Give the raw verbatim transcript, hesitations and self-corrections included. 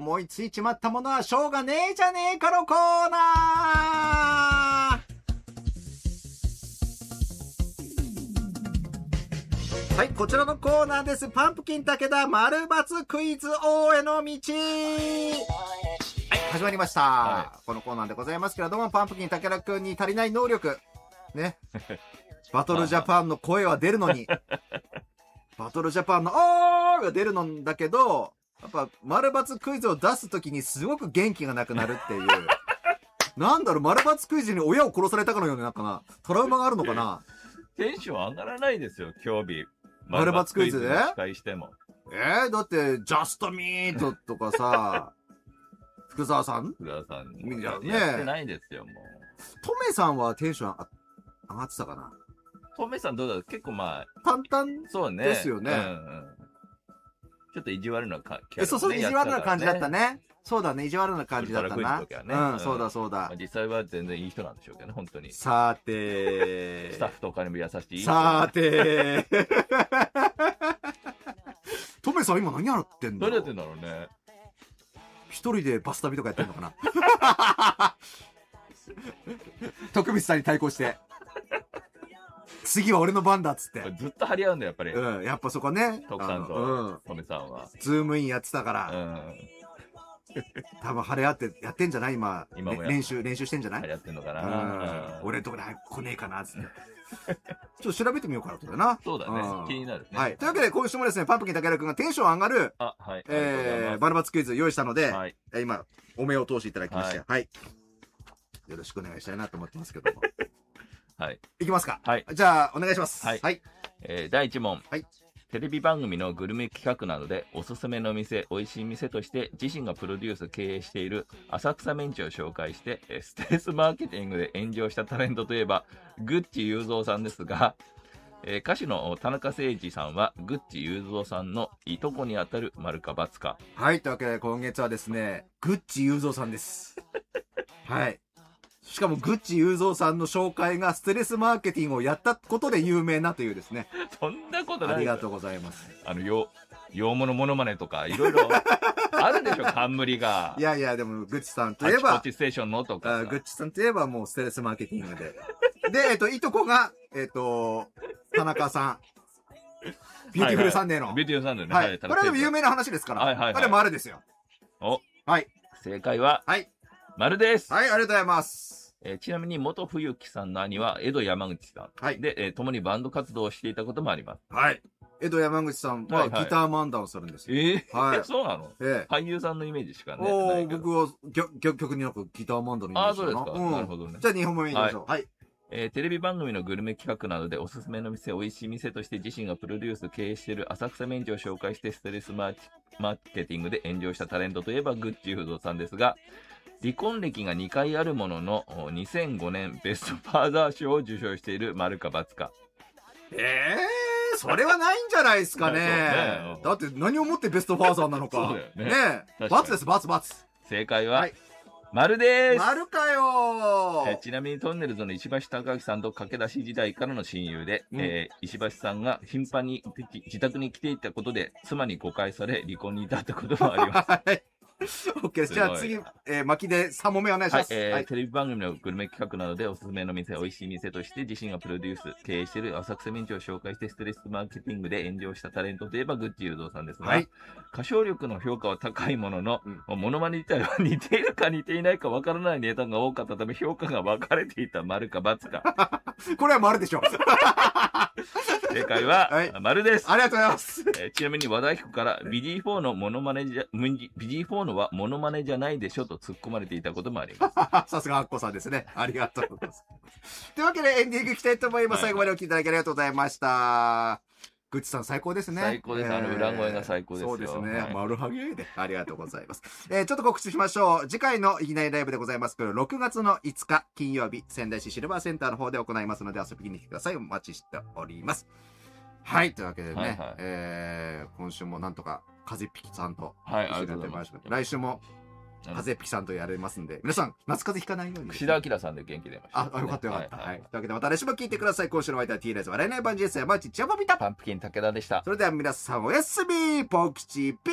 思いついちまったものはしょうがねえじゃねえかのコーナー。はい、こちらのコーナーです。パンプキン武田丸×クイズ王への道。はい、始まりました、はい、このコーナーでございますけれども、パンプキン武田くんに足りない能力ねバトルジャパンの声は出るのにバトルジャパンのおーが出るのだけど、やっぱ丸×クイズを出すときにすごく元気がなくなるっていうなんだろう、丸×クイズに親を殺されたかのような、なんかなトラウマがあるのかな。 テンション上がらないですよ、今日日丸×クイズで司会しても。 えー、だってジャストミートとかさ福沢さん福沢さんねやってないですよ、もう。 トメさんはテンション上がってたかな。 トメさんどうだろう、結構まあ淡々 そうねですよね。うんうん、 ちょっと意地悪なキャラ、ね、 そうそう、意地悪な感じだったね。そうだね、意地悪な感じだったな。ね、うん、うん、そうだそうだ。 実際は全然いい人なんでしょうけどね、本当に。 さーてー。 スタッフとかにも優しい。 さーてー。トメさん今何やってんの？ 何やってんだろうね。 一人でバス旅とかやってんのかな徳光さんに対抗して。次は俺の番だっつって。 ずっと張り合うんだよ、やっぱり。 うん、やっぱそこね。 徳さんとトメさんは。 ズームインやってたから。うん。多分晴れ合ってやってんじゃない今。今も練習、練習してんじゃない？ やってんのかな。うん。 俺のとこに早く来ねえかなっつって。ちょっと調べてみようかなとだな。 そうだね。気になるね。 はい。というわけで今週もですね、パンプキン武田くんがテンション上がる、 あ、はい。 えー、バルバツクイズ用意したので、 はい。 今、お目を通していただきまして、はい。よろしくお願いしたいなと思ってますけども。 はい。 いきますか。 はい。 じゃあ、お願いします。 はい。はい。えー、だいいち問。 はい。 テレビ番組のグルメ企画などでおすすめの店、美味しい店として自身がプロデュース経営している浅草メンチを紹介して、ステルスマーケティングで炎上したタレントといえば、グッチ雄三さんですが、えー、歌手の田中誠二さんはグッチ雄三さんのいとこにあたる丸か×か。 はい。というわけで今月はですね、グッチ雄三さんです。はい。しかもグッチ雄三さんの紹介がステレスマーケティングをやったことで有名なというですね。 そんなことない。 ありがとうございます。 あのよ洋物モノマネとかいろいろあるでしょ、冠が。 いやいや、でもグッチさんといえばあちこちステーションのとか。 グッチさんといえばもうステレスマーケティングで。で、えっといとこがえっと田中さん。ビューティフルサンデーの。 ビューティフルサンデーね。 はい。これはでも有名な話ですから。 はいはいはい。 これ丸ですよ。 お。 はい。 正解は。 はい。 丸です。 はい、ありがとうございます。 えー、ちなみに元冬木さんの兄は江戸山口さん。はい。で、えー、共にバンド活動をしていたこともあります。 はい。江戸山口さんはギター漫談をするんですよ。 はいはい、えー、 はい。 そうなの、えー、俳優さんのイメージしかね。 お僕は逆になんかギター漫談のイメージかな。あ、そうですか。うん、なるほどね。じゃあにほんめいきましょう。はい。はい、 えー、テレビ番組のグルメ企画などでおすすめの店、美味しい店として自身がプロデュース経営している浅草メンチを紹介してステレスマーケティングで炎上したタレントといえばグッチ雄三さんですが、離婚歴がにかいあるもののにせんごねんベストファーザー賞を受賞している丸か×か。 ええー、それはないんじゃないですかね。ね、だって何をもってベストファーザーなのか。そうだよね。ねえ。×です、×、×。 正解は、はい、丸です。 丸かよー。 えちなみにトンネルズの石橋貴明さんと駆け出し時代からの親友で、うん、えー、石橋さんが頻繁に自宅に来ていたことで妻に誤解され離婚に至ったこともあります。はい、 OK です。じゃあ次、えー、巻きでさん問目お願いします。 はい、えーはい、テレビ番組のグルメ企画などでおすすめの店、美味しい店として自身がプロデュース、経営している浅草メンチを紹介してストレスマーケティングで炎上したタレントといえばグッチ雄三さんですが、はい、歌唱力の評価は高いものの、うん、モノマネ自体は似ているか似ていないかわからないネタが多かったため評価が分かれていた丸か×か。 これは丸でしょ。 正解は、はい、丸です。 ありがとうございます。 えー、ちなみに和田彦から ビーディーフォー のモノマネじゃ、ビーディーフォー のはモノマネじゃないでしょと突っ込まれていたこともあります。 さすがアッコさんですね。ありがとうございます。というわけでエンディングいきたいと思います。はい、最後までお聞きいただきありがとうございました。グッチさん最高ですね。 最高です。えー、あの裏声が最高ですよ。 そうですね。はい、丸ハゲで。ありがとうございます。えー、ちょっと告知しましょう。次回のいきなりライブでございますけど、ろくがつのいつか金曜日、仙台市シルバーセンターの方で行いますので遊びに来てください。お待ちしております。はい。というわけでね、はいはい、えー、今週もなんとか風邪ぴきさんと一緒にやってまいりました。来週も風邪ぴきさんとやれますんで、皆さん夏風邪ひかないように。 串田明さんで元気出ました、ね。 あ、よかったよかった。はい、はい。というわけでまた来週も聞いてください。今週の相手は T レーズ笑いないバンジーです。山内千葉見た。 パンプキン武田でした。 それでは皆さんおやすみポキチピ